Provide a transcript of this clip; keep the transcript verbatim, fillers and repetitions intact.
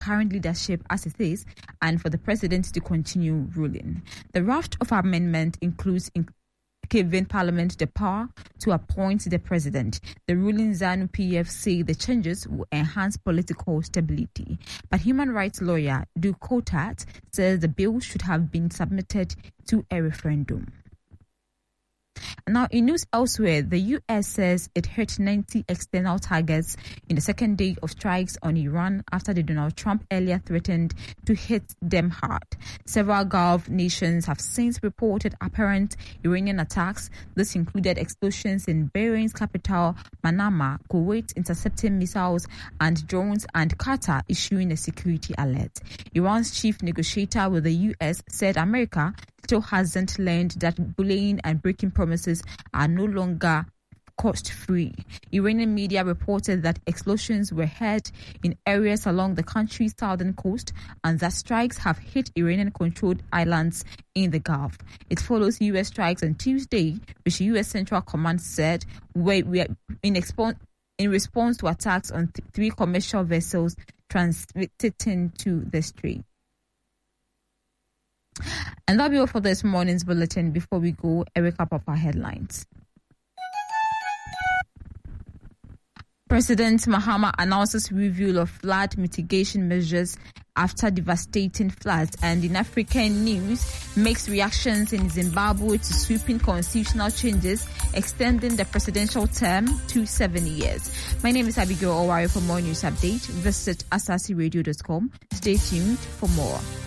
current leadership as it is and for the president to continue ruling. The raft of amendment includes in- giving Parliament the power to appoint the president. The ruling ZANU-P F say the changes will enhance political stability. But human rights lawyer Du Kotat says the bill should have been submitted to a referendum. Now, in news elsewhere, the U S says it hit ninety external targets in the second day of strikes on Iran after the Donald Trump earlier threatened to hit them hard. Several Gulf nations have since reported apparent Iranian attacks. This included explosions in Bahrain's capital, Manama, Kuwait intercepting missiles and drones, and Qatar issuing a security alert. Iran's chief negotiator with the U S said America still hasn't learned that bullying and breaking promises are no longer cost-free. Iranian media reported that explosions were heard in areas along the country's southern coast and that strikes have hit Iranian-controlled islands in the Gulf. It follows U S strikes on Tuesday, which U S Central Command said were, were in, expo- in response to attacks on th- three commercial vessels transiting to the strait. And that'll be all for this morning's bulletin. Before we go, a recap of our headlines. President Mahama announces review of flood mitigation measures after devastating floods. And in African news, mixed reactions in Zimbabwe to sweeping constitutional changes, extending the presidential term to seven years. My name is Abigail Owari. For more news update, visit asasi radio dot com. Stay tuned for more.